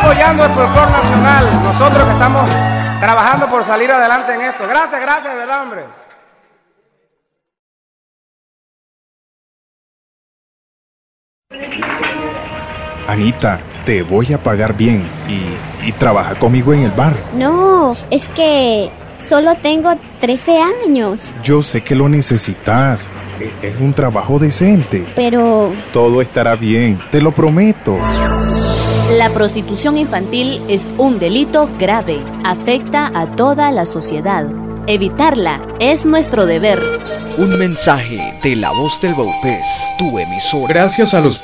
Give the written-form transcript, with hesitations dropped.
apoyando el folclore nacional. Nosotros que estamos trabajando por salir adelante en esto. Gracias, de verdad, hombre. Anita, te voy a pagar bien y trabaja conmigo en el bar. No, es que solo tengo 13 años. Yo sé que lo necesitas. Es un trabajo decente. Pero... todo estará bien, te lo prometo. La prostitución infantil es un delito grave. Afecta a toda la sociedad. Evitarla es nuestro deber. Un mensaje de La Voz del Baupés, tu emisor. Gracias a los